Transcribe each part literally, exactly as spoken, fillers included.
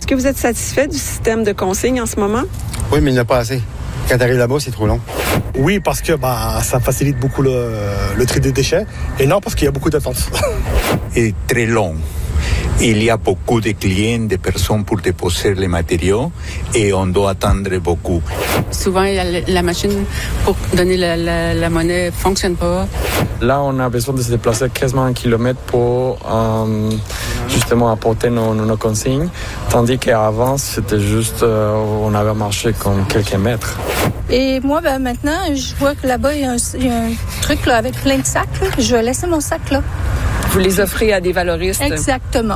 Est-ce que vous êtes satisfait du système de consigne en ce moment? Oui, mais il n'y en a pas assez. Quand tu arrives là-bas, c'est trop long. Oui, parce que bah, ça facilite beaucoup le, le tri des déchets. Et non, parce qu'il y a beaucoup d'attentes. Et très long. Il y a beaucoup de clients, de personnes pour déposer les matériaux et on doit attendre beaucoup. Souvent, la, la machine pour donner la, la, la monnaie ne fonctionne pas. Là, on a besoin de se déplacer quasiment un kilomètre pour euh, justement apporter nos, nos, nos consignes, tandis qu'avant, c'était juste, euh, on avait marché comme quelques mètres. Et moi, ben, maintenant, je vois que là-bas, il y a un, il y a un truc là, avec plein de sacs. Là. Je vais laisser mon sac là. Vous les offrez à des valoristes? Exactement.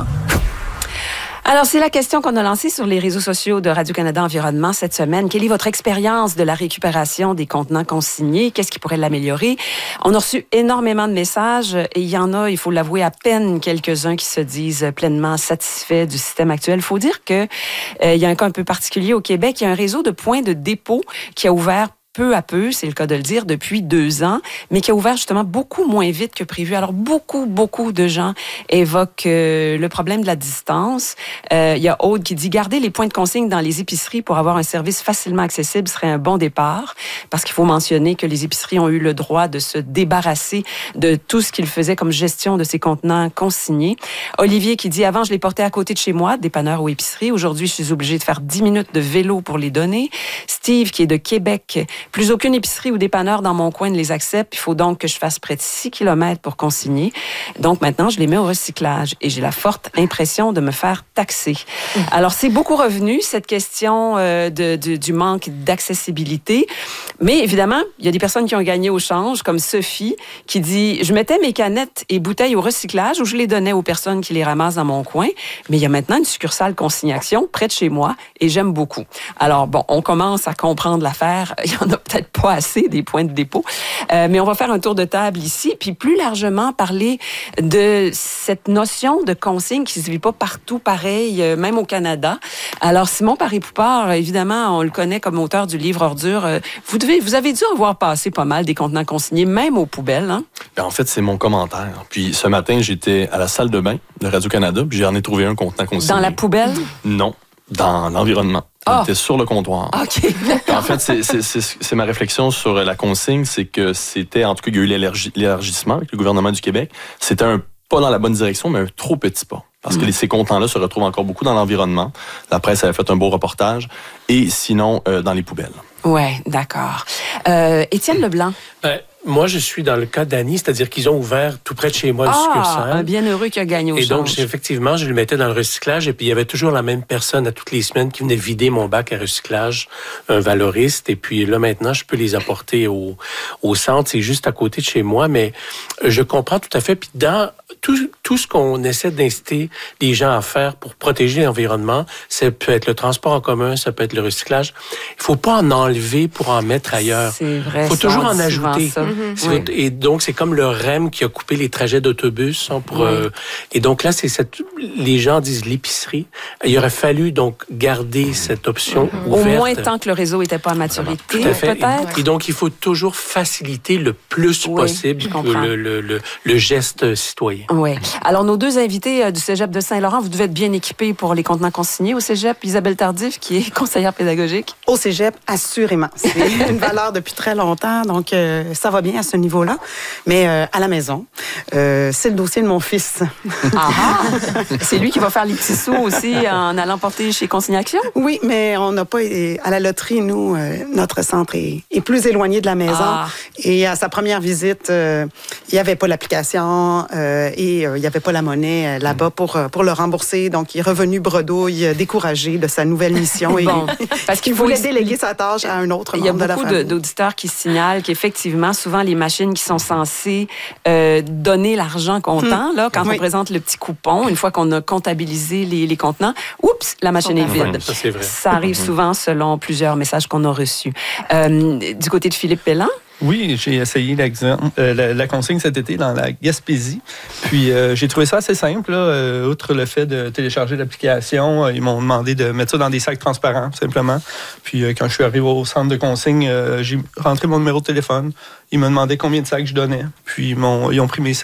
Alors, c'est la question qu'on a lancée sur les réseaux sociaux de Radio-Canada Environnement cette semaine. Quelle est votre expérience de la récupération des contenants consignés? Qu'est-ce qui pourrait l'améliorer? On a reçu énormément de messages et il y en a, il faut l'avouer, à peine quelques-uns qui se disent pleinement satisfaits du système actuel. Il faut dire que euh, il y a un cas un peu particulier au Québec. Il y a un réseau de points de dépôt qui a ouvert peu à peu, c'est le cas de le dire, depuis deux ans, mais qui a ouvert justement beaucoup moins vite que prévu. Alors, beaucoup, beaucoup de gens évoquent euh, le problème de la distance. Euh, il y a Aude qui dit « Garder les points de consigne dans les épiceries pour avoir un service facilement accessible serait un bon départ », parce qu'il faut mentionner que les épiceries ont eu le droit de se débarrasser de tout ce qu'ils faisaient comme gestion de ces contenants consignés. Olivier qui dit « Avant, je les portais à côté de chez moi, dépanneur ou épicerie. Aujourd'hui, je suis obligé de faire dix minutes de vélo pour les donner. » Steve qui est de Québec, plus aucune épicerie ou dépanneur dans mon coin ne les accepte. Il faut donc que je fasse près de six kilomètres pour consigner. Donc maintenant, je les mets au recyclage et j'ai la forte impression de me faire taxer. Mmh. Alors, c'est beaucoup revenu, cette question euh, de, de, du manque d'accessibilité. Mais évidemment, il y a des personnes qui ont gagné au change, comme Sophie, qui dit « Je mettais mes canettes et bouteilles au recyclage ou je les donnais aux personnes qui les ramassent dans mon coin. Mais il y a maintenant une succursale consignation près de chez moi et j'aime beaucoup. » Alors, bon, on commence à comprendre l'affaire. Il y en a peut-être pas assez des points de dépôt. Euh, mais on va faire un tour de table ici, puis plus largement parler de cette notion de consigne qui se vit pas partout pareil, euh, même au Canada. Alors, Simon Paré-Poupard, évidemment, on le connaît comme auteur du livre Ordures. Euh, vous devez, vous avez dû en voir passer pas mal des contenants consignés, même aux poubelles, hein? Bien, en fait, c'est mon commentaire. Puis ce matin, j'étais à la salle de bain de Radio-Canada, puis j'en ai trouvé un contenant consigné. Dans la poubelle? Non, dans l'environnement. On était sur le comptoir. OK. En fait, c'est, c'est, c'est, c'est ma réflexion sur la consigne, c'est que c'était, en tout cas, il y a eu l'élargi, l'élargissement avec le gouvernement du Québec. C'était un pas dans la bonne direction, mais un trop petit pas. Parce mmh. que les, ces contenants-là se retrouvent encore beaucoup dans l'environnement. La presse avait fait un beau reportage. Et sinon, euh, dans les poubelles. Oui, d'accord. Euh, Étienne Leblanc. Ben, moi, je suis dans le cas d'Annie, c'est-à-dire qu'ils ont ouvert tout près de chez moi une ah, succursale. Un bienheureux qui a gagné au Et change. donc, effectivement, je le mettais dans le recyclage et puis il y avait toujours la même personne à toutes les semaines qui venait vider mon bac à recyclage, un valoriste. Et puis là, maintenant, je peux les apporter au, au centre. C'est juste à côté de chez moi, mais je comprends tout à fait. Puis dans tout, tout ce qu'on essaie d'inciter les gens à faire pour protéger l'environnement, ça peut être le transport en commun, ça peut être le recyclage. Il faut pas en enlever pour en mettre ailleurs. C'est vrai. Il faut toujours en ajouter. Ça. Mm-hmm. Oui. Et donc, c'est comme le R E M qui a coupé les trajets d'autobus. Hein, pour, oui. euh, et donc là, c'est cette, les gens disent l'épicerie. Il aurait fallu donc garder cette option mm-hmm. ouverte. Au moins tant que le réseau n'était pas à maturité, tout à fait. peut-être. Et, et donc, il faut toujours faciliter le plus oui, possible le, le, le, le geste citoyen. Oui. Alors, nos deux invités euh, du Cégep de Saint-Laurent, vous devez être bien équipés pour les contenants consignés au Cégep. Isabelle Tardif, qui est conseillère pédagogique. Au Cégep, assurément. C'est une valeur depuis très longtemps, donc euh, ça va bien à ce niveau-là. Mais euh, à la maison, euh, c'est le dossier de mon fils. Ah, c'est lui qui va faire les petits sous aussi en allant porter chez Consignation? Oui, mais on n'a pas... À la loterie, nous, euh, notre centre est, est plus éloigné de la maison. Ah. Et à sa première visite, euh, il n'y avait pas l'application euh, et euh, il n'y avait pas la monnaie euh, là-bas pour, pour le rembourser. Donc, il est revenu bredouille, découragé de sa nouvelle mission. Bon, et, parce qu'il voulait déléguer sa tâche à un autre membre de la famille. Il y a beaucoup d'auditeurs qui signalent qu'effectivement, souvent, les machines qui sont censées euh, donner l'argent comptant, mmh. là, quand oui. on présente le petit coupon, une fois qu'on a comptabilisé les, les contenants, oups, la machine est vide. Ouais, ça, c'est vrai. Ça arrive mmh. souvent selon plusieurs messages qu'on a reçus. Euh, du côté de Philippe Pelland? Oui, j'ai essayé euh, la, la consigne cet été dans la Gaspésie. Puis euh, j'ai trouvé ça assez simple. Là, euh, outre le fait de télécharger l'application, euh, ils m'ont demandé de mettre ça dans des sacs transparents, simplement. Puis euh, quand je suis arrivé au centre de consigne, euh, j'ai rentré mon numéro de téléphone. Ils m'ont demandé combien de sacs je donnais. Puis ils, m'ont, ils ont pris mes sacs.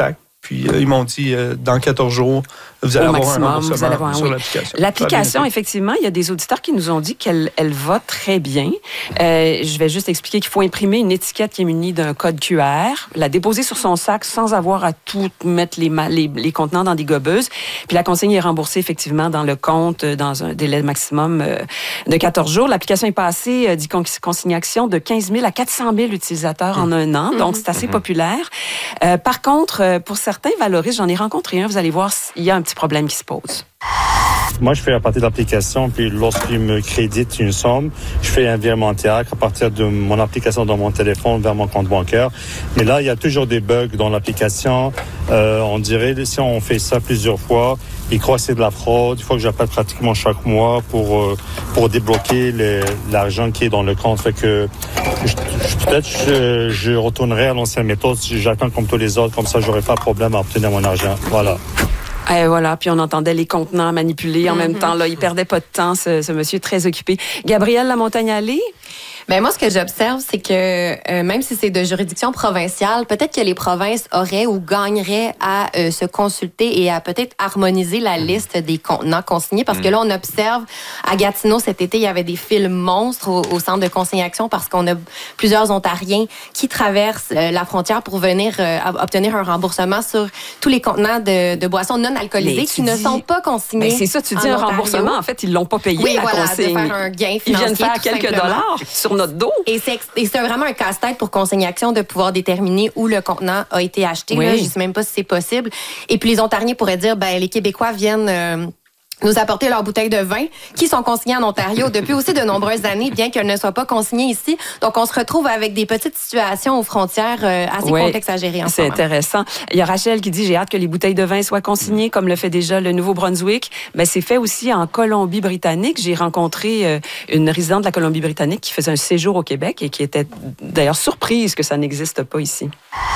Puis euh, ils m'ont dit, euh, dans quatorze jours, vous allez Au avoir maximum, un remboursement vous allez avoir, sur oui. l'application. L'application, effectivement, il y a des auditeurs qui nous ont dit qu'elle elle va très bien. Euh, je vais juste expliquer qu'il faut imprimer une étiquette qui est munie d'un code Q R, la déposer sur son sac sans avoir à tout mettre les, les, les contenants dans des gobeuses. Puis la consigne est remboursée effectivement dans le compte dans un délai maximum de quatorze jours. L'application est passée dit consignation de quinze mille à quatre cent mille utilisateurs en un an, donc c'est assez populaire. Euh, par contre, pour certains valoristes, j'en ai rencontré un, vous allez voir, il y a un petit problème qui se pose. Moi, je fais à partir de l'application, puis lorsqu'il me crédite une somme, je fais un virement direct à partir de mon application dans mon téléphone vers mon compte bancaire. Mais là, il y a toujours des bugs dans l'application. Euh, on dirait, si on fait ça plusieurs fois, ils croient que c'est de la fraude. Il faut que j'appelle pratiquement chaque mois pour euh, pour débloquer les, l'argent qui est dans le compte. Fait que je, peut-être je, je retournerai à l'ancienne méthode. J'attends comme tous les autres, comme ça, j'aurai pas de problème à obtenir mon argent. Voilà. Et voilà, puis on entendait les contenants manipulés en mm-hmm. même temps. Là, il perdait pas de temps, ce, ce monsieur très occupé. Gabrielle Lamontagne-Allé? Ben moi, ce que j'observe, c'est que euh, même si c'est de juridiction provinciale, peut-être que les provinces auraient ou gagneraient à euh, se consulter et à peut-être harmoniser la liste des contenants consignés. Parce que là, on observe à Gatineau cet été, il y avait des files monstres au, au centre de consignation parce qu'on a plusieurs Ontariens qui traversent euh, la frontière pour venir euh, obtenir un remboursement sur tous les contenants de, de boissons non alcoolisées qui dis... ne sont pas consignés. Ben c'est ça, tu dis un Ontario. Remboursement. En fait, ils l'ont pas payé, oui, la voilà, consigne. De faire un gain financier. Ils viennent faire quelques simplement. dollars sur notre dos. Et c'est, et c'est vraiment un casse-tête pour Consignation de pouvoir déterminer où le contenant a été acheté. Oui. Là, je ne sais même pas si c'est possible. Et puis les Ontariens pourraient dire, ben les Québécois viennent euh, nous apporter leurs bouteilles de vin qui sont consignées en Ontario depuis aussi de nombreuses années, bien qu'elles ne soient pas consignées ici. Donc, on se retrouve avec des petites situations aux frontières euh, assez oui, complexes à gérer en ce c'est moment. intéressant. Il y a Rachel qui dit, j'ai hâte que les bouteilles de vin soient consignées, comme le fait déjà le Nouveau-Brunswick. Ben, c'est fait aussi en Colombie-Britannique. J'ai rencontré euh, une résidente de la Colombie-Britannique qui faisait un séjour au Québec et qui était d'ailleurs surprise que ça n'existe pas ici.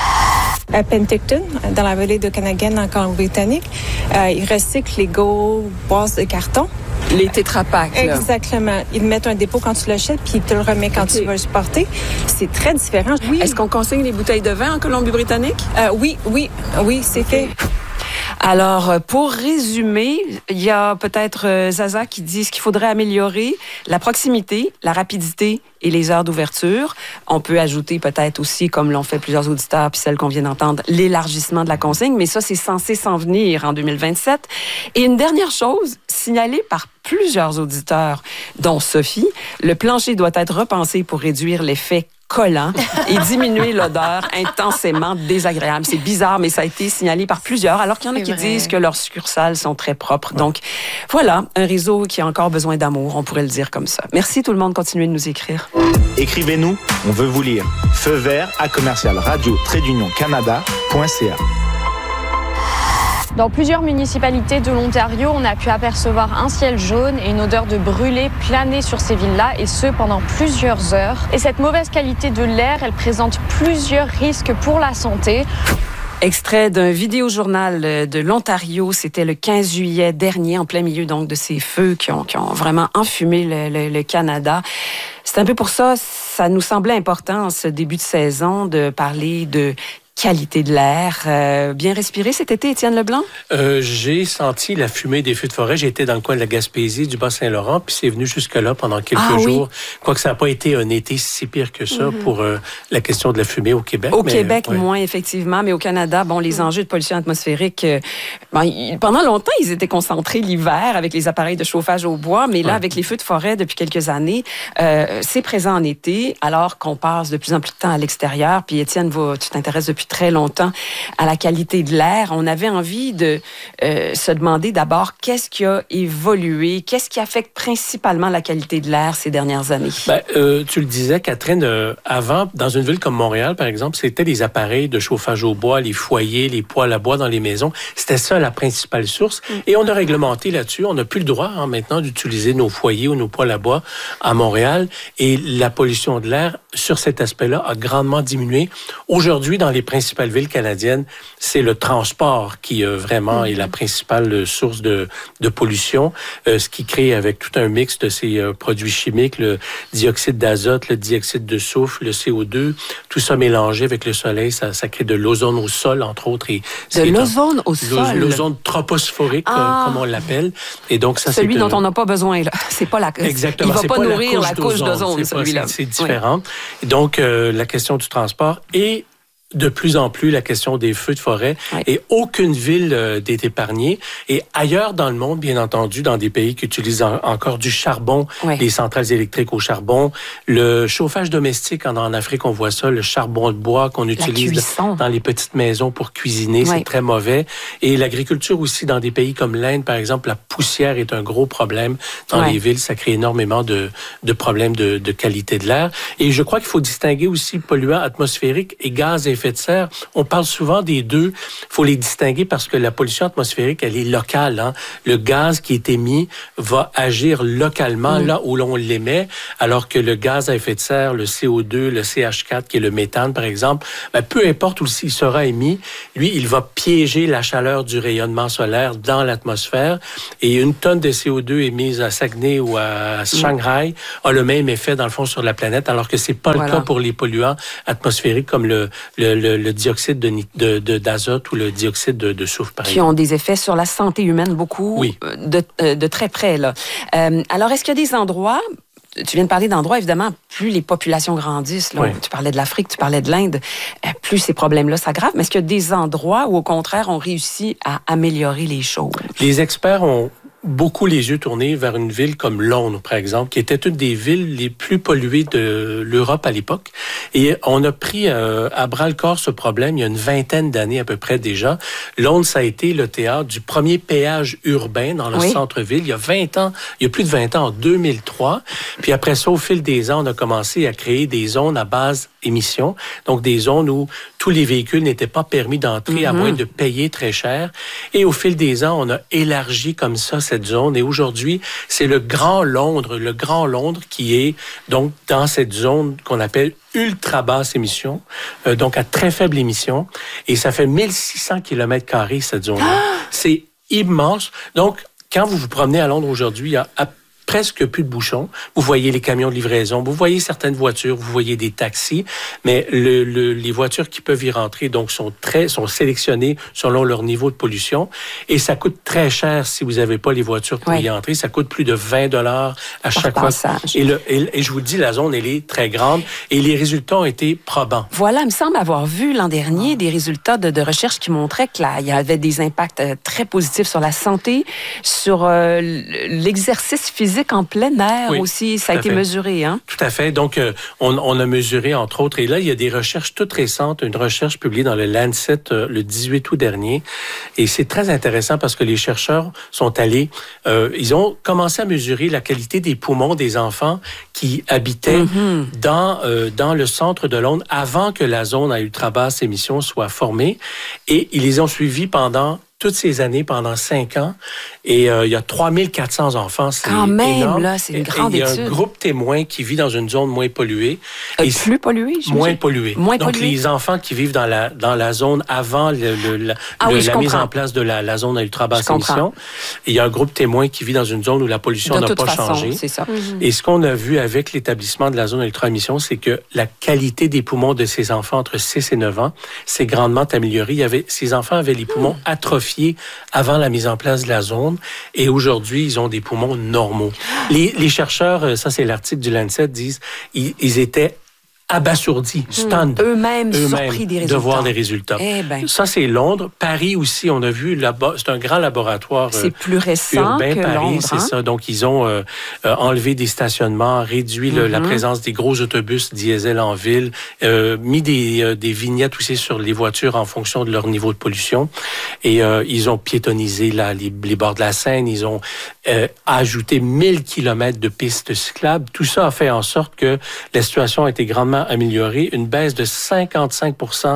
À Penticton, dans la vallée de Canagan, en Colombie-Britannique, euh, ils recyclent les go boîtes de carton. Les tétrapacks. Exactement. Ils mettent un dépôt quand tu l'achètes, puis ils te le remettent quand okay. tu vas le porter. C'est très différent. Oui. Est-ce qu'on consigne les bouteilles de vin en Colombie-Britannique? Euh, oui, oui, oui, c'est okay. fait. Alors, pour résumer, il y a peut-être euh, Zaza qui dit ce qu'il faudrait améliorer, la proximité, la rapidité et les heures d'ouverture. On peut ajouter peut-être aussi, comme l'ont fait plusieurs auditeurs, puis celle qu'on vient d'entendre, l'élargissement de la consigne, mais ça, c'est censé s'en venir en deux mille vingt-sept. Et une dernière chose, signalée par plusieurs auditeurs, dont Sophie, le plancher doit être repensé pour réduire l'effet collant et diminuer l'odeur intensément désagréable. C'est bizarre, mais ça a été signalé par plusieurs, alors qu'il y en a qui disent que leurs succursales sont très propres. Donc, voilà, un réseau qui a encore besoin d'amour, on pourrait le dire comme ça. Merci tout le monde, continuez de nous écrire. Écrivez-nous, on veut vous lire. Feu vert à commercial radio trait d'union canada point c a. Dans plusieurs municipalités de l'Ontario, on a pu apercevoir un ciel jaune et une odeur de brûlé planer sur ces villes-là, et ce, pendant plusieurs heures. Et cette mauvaise qualité de l'air, elle présente plusieurs risques pour la santé. Extrait d'un vidéojournal de l'Ontario, c'était le quinze juillet dernier, en plein milieu donc de ces feux qui ont, qui ont vraiment enfumé le, le, le Canada. C'est un peu pour ça, ça nous semblait important en ce début de saison de parler de qualité de l'air. Euh, bien respiré cet été, Étienne Leblanc? Euh, j'ai senti la fumée des feux de forêt. J'ai été dans le coin de la Gaspésie, du Bas-Saint-Laurent, puis c'est venu jusque-là pendant quelques ah, jours. Oui. Quoique ça n'a pas été un été si pire que ça mm-hmm. pour euh, la question de la fumée au Québec. Au mais, Québec, ouais. moins, effectivement, mais au Canada, bon, les mm-hmm. enjeux de pollution atmosphérique, euh, ben, y, pendant longtemps, ils étaient concentrés l'hiver avec les appareils de chauffage au bois, mais là, ouais. avec les feux de forêt depuis quelques années, euh, c'est présent en été, alors qu'on passe de plus en plus de temps à l'extérieur. Puis Étienne, va, tu t'intéresses depuis très longtemps à la qualité de l'air. On avait envie de euh, se demander d'abord qu'est-ce qui a évolué, qu'est-ce qui affecte principalement la qualité de l'air ces dernières années. Ben, euh, tu le disais, Catherine, euh, avant, dans une ville comme Montréal, par exemple, c'était les appareils de chauffage au bois, les foyers, les poêles à bois dans les maisons. C'était ça la principale source. Mm. Et on a réglementé là-dessus. On n'a plus le droit hein, maintenant d'utiliser nos foyers ou nos poêles à bois à Montréal. Et la pollution de l'air, sur cet aspect-là, a grandement diminué. Aujourd'hui, dans les principales principales villes canadiennes, c'est le transport qui euh, vraiment est la principale source de, de pollution, euh, ce qui crée avec tout un mix de ces euh, produits chimiques, le dioxyde d'azote, le dioxyde de soufre, le C O deux, tout ça mélangé avec le soleil, ça, ça crée de l'ozone au sol, entre autres. Et de l'ozone au sol? L'ozone troposphorique, ah. euh, comme on l'appelle. Et donc, ça, celui c'est, dont on n'a pas besoin, là. C'est pas la... Exactement. Il va c'est pas, pas nourrir la la couche d'ozone, celui-là. C'est, c'est différent. Oui. Donc, euh, la question du transport et de plus en plus la question des feux de forêt. Oui. Et aucune ville euh, n'est épargnée. Et ailleurs dans le monde, bien entendu, dans des pays qui utilisent en, encore du charbon, oui. les centrales électriques au charbon, le chauffage domestique, en, en Afrique, on voit ça, le charbon de bois qu'on utilise dans, dans les petites maisons pour cuisiner, oui. c'est très mauvais. Et l'agriculture aussi, dans des pays comme l'Inde, par exemple, la poussière est un gros problème dans oui. les villes. Ça crée énormément de, de problèmes de, de qualité de l'air. Et je crois qu'il faut distinguer aussi polluants atmosphériques et gaz à effet de serre. On parle souvent des deux. Il faut les distinguer parce que la pollution atmosphérique, elle est locale. Hein? Le gaz qui est émis va agir localement mmh. là où l'on l'émet, alors que le gaz à effet de serre, le C O deux, le C H quatre, qui est le méthane, par exemple, ben, peu importe où il sera émis, lui, il va piéger la chaleur du rayonnement solaire dans l'atmosphère. Et une tonne de C O deux émise à Saguenay ou à Shanghai mmh. a le même effet, dans le fond, sur la planète, alors que c'est pas voilà. le cas pour les polluants atmosphériques comme le, le Le, le dioxyde de, de, de, d'azote ou le dioxyde de, de soufre, par qui exemple. ont des effets sur la santé humaine beaucoup, oui. de, de très près. Là. Euh, alors, est-ce qu'il y a des endroits, tu viens de parler d'endroits, évidemment, plus les populations grandissent, là, oui. tu parlais de l'Afrique, tu parlais de l'Inde, euh, plus ces problèmes-là s'aggravent, mais est-ce qu'il y a des endroits où, au contraire, on réussit à améliorer les choses? Les experts ont beaucoup les yeux tournés vers une ville comme Londres, par exemple, qui était une des villes les plus polluées de l'Europe à l'époque. Et on a pris euh, à bras-le-corps ce problème il y a une vingtaine d'années à peu près déjà. Londres, ça a été le théâtre du premier péage urbain dans le oui. centre-ville. Il y a vingt ans, il y a plus de vingt ans, en deux mille trois. Puis après ça, au fil des ans, on a commencé à créer des zones à base émissions. Donc, des zones où tous les véhicules n'étaient pas permis d'entrer mm-hmm. à moins de payer très cher. Et au fil des ans, on a élargi comme ça cette zone. Et aujourd'hui, c'est le Grand Londres, le Grand Londres qui est donc dans cette zone qu'on appelle ultra basse émission, euh, donc à très faible émission. Et ça fait mille six cents kilomètres carrés, cette zone-là. Ah! C'est immense. Donc, quand vous vous promenez à Londres aujourd'hui, il y a à presque plus de bouchons. Vous voyez les camions de livraison, vous voyez certaines voitures, vous voyez des taxis, mais le, le, les voitures qui peuvent y rentrer donc sont très sont sélectionnées selon leur niveau de pollution et ça coûte très cher si vous n'avez pas les voitures pour oui. y entrer. Ça coûte plus de vingt dollars à Par chaque passage. fois. Et, le, et, et je vous dis, la zone elle est très grande et les résultats ont été probants. Voilà, il me semble avoir vu l'an dernier des résultats de, de recherche qui montraient que là, il y avait des impacts très positifs sur la santé, sur euh, l'exercice physique en plein air oui, aussi, ça a été fait. mesuré. Hein? Tout à fait. Donc, euh, on, on a mesuré, entre autres, et là, il y a des recherches toutes récentes, une recherche publiée dans le Lancet euh, le dix-huit août dernier, et c'est très intéressant parce que les chercheurs sont allés, euh, ils ont commencé à mesurer la qualité des poumons des enfants qui habitaient mm-hmm. dans, euh, dans le centre de Londres avant que la zone à ultra basse émission soit formée, et ils les ont suivis pendant toutes ces années, pendant cinq ans. Et euh, il y a trois mille quatre cents enfants. C'est Quand même, énorme. là, c'est une grande étude. Il y a un groupe témoin qui vit dans une zone moins polluée. Euh, et plus polluée, je Moins polluée. Moins Donc, polluée. les enfants qui vivent dans la, dans la zone avant le, le, la, ah, le, oui, la comprends. mise en place de la, la zone à ultra basse émission. Et il y a un groupe témoin qui vit dans une zone où la pollution n'a pas façon, changé. C'est ça. Mm-hmm. Et ce qu'on a vu avec l'établissement de la zone à ultra émission, c'est que la qualité des poumons de ces enfants entre six et neuf ans s'est grandement améliorée. Il y avait, ces enfants avaient les poumons mm. atrophiés avant la mise en place de la zone. Et aujourd'hui, ils ont des poumons normaux. Les, les chercheurs, ça c'est l'article du Lancet, disent ils, ils étaient abasourdis, stunned. Mmh. Eux-mêmes, eux-mêmes surpris des résultats. De voir les résultats. Eh ben. Ça, c'est Londres. Paris aussi, on a vu, là-bas, c'est un grand laboratoire c'est plus récent urbain, que Paris, Londres, c'est hein? ça. Donc, ils ont euh, euh, enlevé des stationnements, réduit le, mm-hmm. la présence des gros autobus diesel en ville, euh, mis des, euh, des vignettes aussi sur les voitures en fonction de leur niveau de pollution. Et euh, ils ont piétonnisé là, les, les bords de la Seine. Ils ont euh, ajouté mille kilomètres de pistes cyclables. Tout ça a fait en sorte que la situation a été grandement améliorée. Une baisse de cinquante-cinq pour cent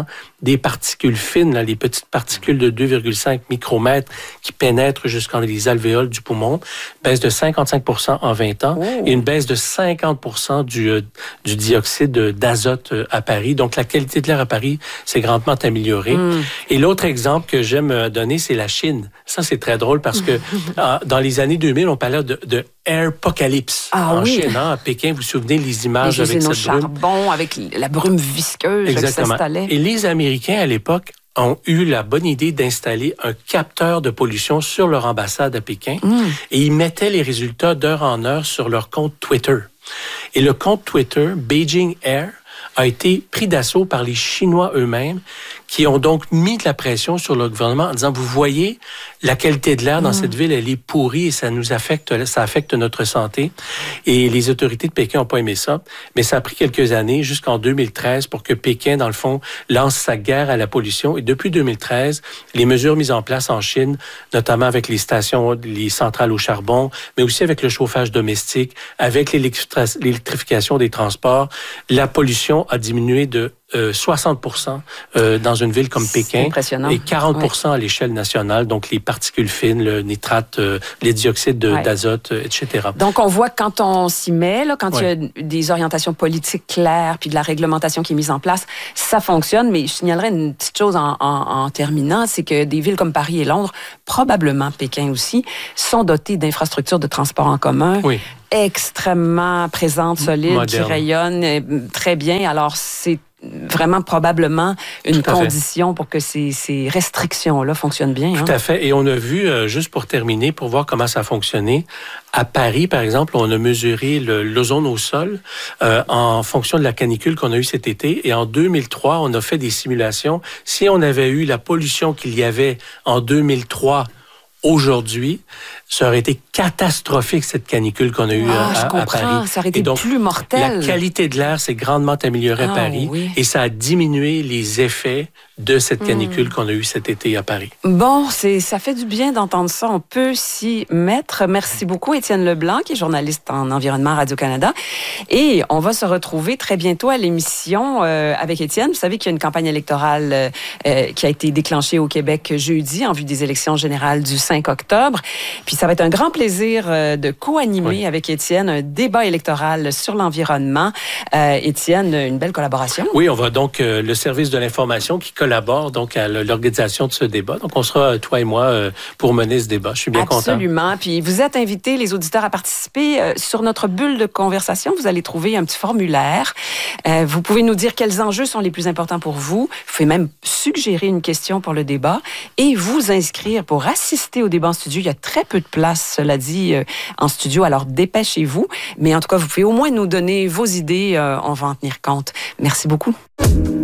des particules fines, là, les petites particules de deux virgule cinq micromètres qui pénètrent jusqu'en les alvéoles du poumon, baisse de cinquante-cinq pour cent en vingt ans oh. et une baisse de cinquante pour cent du, euh, du dioxyde d'azote à Paris. Donc, la qualité de l'air à Paris s'est grandement améliorée. Mm. Et l'autre exemple que j'aime donner, c'est la Chine. Ça, c'est très drôle parce que dans les années deux mille, on parlait de, de airpocalypse ah, en oui. Chine. Hein, à Pékin, vous vous souvenez les images les avec cette brume? charbon, avec la brume visqueuse Exactement. qui s'installait. Et les Américains, à l'époque, ont eu la bonne idée d'installer un capteur de pollution sur leur ambassade à Pékin mm. et ils mettaient les résultats d'heure en heure sur leur compte Twitter. Et le compte Twitter, Beijing Air, a été pris d'assaut par les Chinois eux-mêmes qui ont donc mis de la pression sur le gouvernement en disant, vous voyez, la qualité de l'air dans mmh. cette ville, elle est pourrie et ça nous affecte, ça affecte notre santé. Et les autorités de Pékin n'ont pas aimé ça. Mais ça a pris quelques années, jusqu'en deux mille treize, pour que Pékin, dans le fond, lance sa guerre à la pollution. Et depuis deux mille treize, les mesures mises en place en Chine, notamment avec les stations, les centrales au charbon, mais aussi avec le chauffage domestique, avec l'électrification des transports, la pollution a diminué de Euh, soixante pour cent euh, dans une ville comme Pékin et quarante pour cent ouais. à l'échelle nationale, donc les particules fines, le nitrate, euh, les dioxydes de, ouais. d'azote, euh, et cetera. Donc, on voit que quand on s'y met, là, quand ouais. il y a des orientations politiques claires puis de la réglementation qui est mise en place, ça fonctionne, mais je signalerais une petite chose en, en, en terminant, c'est que des villes comme Paris et Londres, probablement Pékin aussi, sont dotées d'infrastructures de transport en commun. Oui. extrêmement présentes, solides, Moderne. Qui rayonnent très bien. Alors, c'est vraiment probablement une condition fait. Pour que ces, ces restrictions-là fonctionnent bien. Tout hein? à fait. Et on a vu, euh, juste pour terminer, pour voir comment ça a fonctionné, à Paris, par exemple, on a mesuré le, l'ozone au sol euh, en fonction de la canicule qu'on a eue cet été. Et en deux mille trois, on a fait des simulations. Si on avait eu la pollution qu'il y avait en deux mille trois, aujourd'hui, ça aurait été catastrophique, cette canicule qu'on a eue ah, à, je comprends. à Paris. Ça aurait été et donc, plus mortel. La qualité de l'air s'est grandement améliorée ah, à Paris oui. et ça a diminué les effets de cette canicule mmh. qu'on a eue cet été à Paris. Bon, c'est, ça fait du bien d'entendre ça. On peut s'y mettre. Merci beaucoup, Étienne Leblanc, qui est journaliste en environnement à Radio-Canada. Et on va se retrouver très bientôt à l'émission euh, avec Étienne. Vous savez qu'il y a une campagne électorale euh, qui a été déclenchée au Québec jeudi en vue des élections générales du cinq octobre. Puis ça va être un grand plaisir euh, de co-animer oui. avec Étienne un débat électoral sur l'environnement. Euh, Étienne, une belle collaboration. Oui, on va donc euh, le service de l'information qui collabore donc à l'organisation de ce débat. Donc, on sera, toi et moi, euh, pour mener ce débat. Je suis bien Absolument. content. Absolument. Puis, vous êtes invités, les auditeurs, à participer. Euh, sur notre bulle de conversation, vous allez trouver un petit formulaire. Euh, vous pouvez nous dire quels enjeux sont les plus importants pour vous. Vous pouvez même suggérer une question pour le débat et vous inscrire pour assister au débat en studio. Il y a très peu de place, cela dit, euh, en studio. Alors, dépêchez-vous. Mais en tout cas, vous pouvez au moins nous donner vos idées. Euh, on va en tenir compte. Merci beaucoup.